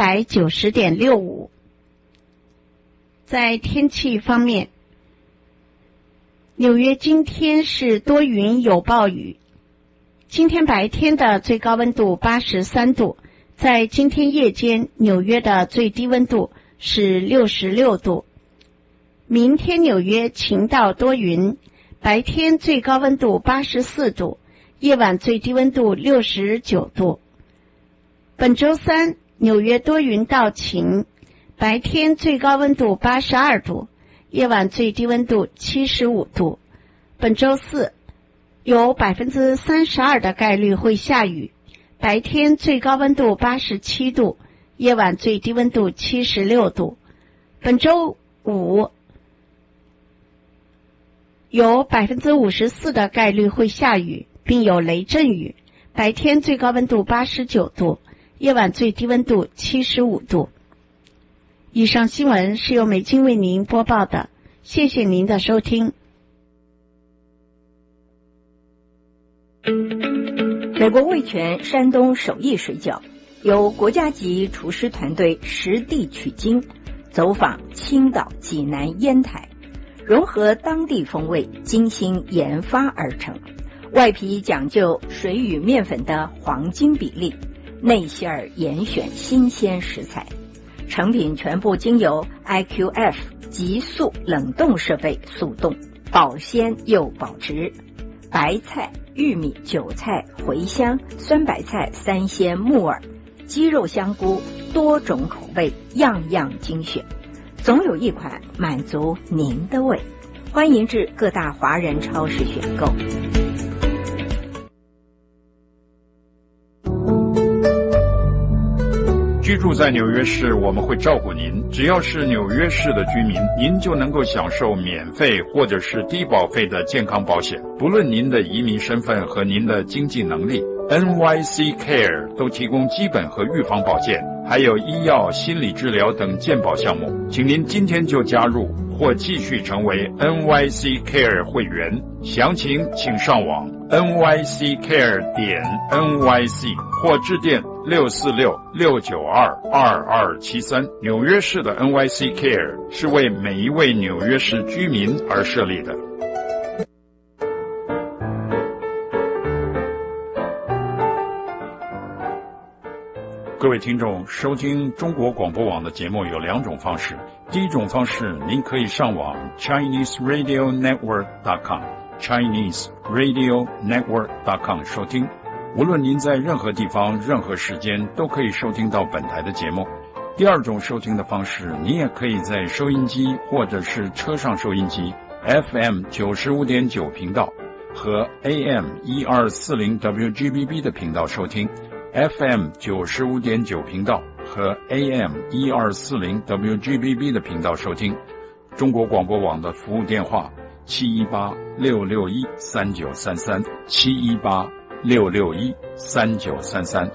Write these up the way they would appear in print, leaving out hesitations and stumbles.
190.65。在天气方面，纽约今天是多云有暴雨，今天白天的最高温度83度，在今天夜间纽约的最低温度是66度。明天纽约晴到多云，白天最高温度84度，夜晚最低温度69度。本周三纽约多云到晴，白天最高温度82度，夜晚最低温度75度。本周四有 32% 的概率会下雨，白天最高温度87度，夜晚最低温度76度。本周五有 54% 的概率会下雨，并有雷阵雨，白天最高温度89度，夜晚最低温度75度。以上新闻是由美金为您播报的，谢谢您的收听。 美国味全山东手艺水饺由国家级厨师团队实地取经，走访青岛、济南、烟台，融合当地风味，精心研发而成。外皮讲究水与面粉的黄金比例，内馅儿严选新鲜食材，成品全部经由 IQF 急速冷冻设备速冻，保鲜又保值。白菜、玉米、韭菜、茴香、酸白菜、三鲜、木耳、鸡肉、香菇，多种口味，样样精选，总有一款满足您的胃。欢迎至各大华人超市选购。 居住在纽约市，我们会照顾您。只要是纽约市的居民，您就能够享受免费或者是低保费的健康保险。不论您的移民身份和您的经济能力， NYC Care 都提供基本和预防保健，还有医药、心理治疗等健保项目。请您今天就加入或继续成为 NYC Care 会员，详情请上网 nyccare.nyc 或致电646-692-2273。纽约市的 NYC Care 是为每一位纽约市居民而设立的。各位听众，收听中国广播网的节目有两种方式。第一种方式，您可以上网 ChineseRadioNetwork.com ChineseRadioNetwork.com 收听。无论您在任何地方、任何时间，都可以收听到本台的节目。第二种收听的方式，您也可以在收音机或者是车上收音机 FM 95.9频道和 AM 1240 WGBB 的频道收听。FM 95.9频道和 AM 1240 WGBB 的频道收听。中国广播网的服务电话718-661-3933 718-661-3933。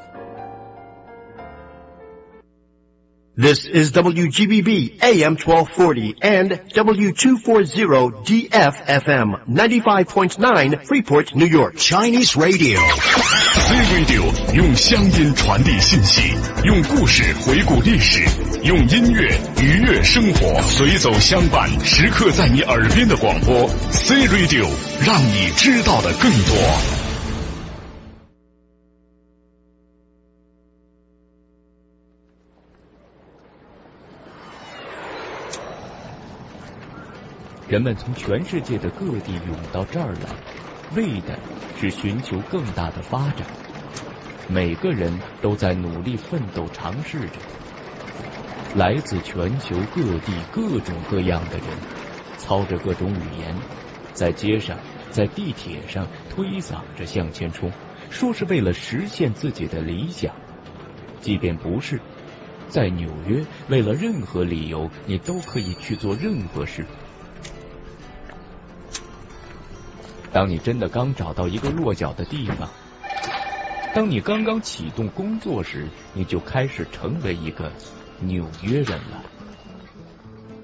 This is WGBB AM 1240 and W240 DFFM 95.9 Freeport, New York. Chinese Radio. C Radio 用乡音传递信息，用故事回顾历史，用音乐愉悦生活，随走相伴，时刻在你耳边的广播。C Radio 让你知道的更多。 人们从全世界的各地涌到这儿来，为的是寻求更大的发展。每个人都在努力奋斗，尝试着。来自全球各地各种各样的人，操着各种语言，在街上、在地铁上推搡着向前冲，说是为了实现自己的理想。即便不是，在纽约，为了任何理由，你都可以去做任何事。当你真的刚找到一个落脚的地方，当你刚刚启动工作时，你就开始成为一个纽约人了。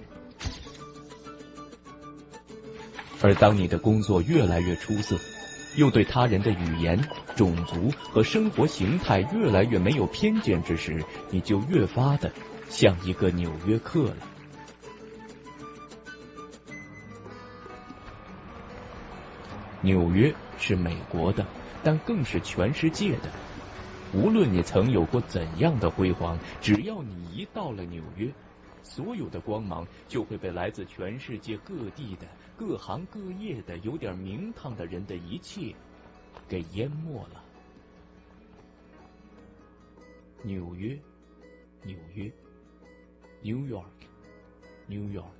而当你的工作越来越出色， 又对他人的语言、种族和生活形态越来越没有偏见之时，你就越发的像一个纽约客了。纽约是美国的，但更是全世界的。无论你曾有过怎样的辉煌，只要你一到了纽约，所有的光芒就会被来自全世界各地的各行各业的有点名堂的人的一切给淹没了。纽约，纽约 ，New York，New York。